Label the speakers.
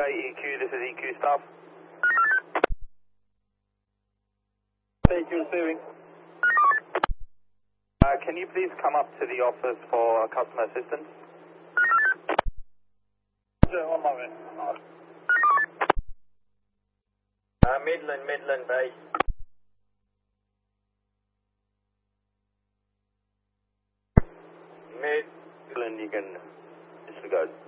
Speaker 1: EQ, this is EQ staff. EQ receiving. Can you please come up to the office for customer assistance?
Speaker 2: One moment. Midland base.
Speaker 1: Midland, you can disregard.